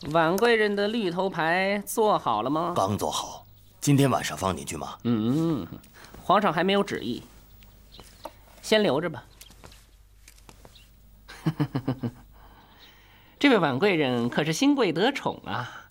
婉贵人的绿头牌做好了吗？ 刚做好，今天晚上放进去吗？ 皇上还没有旨意，先留着吧。这位婉贵人可是新贵得宠啊！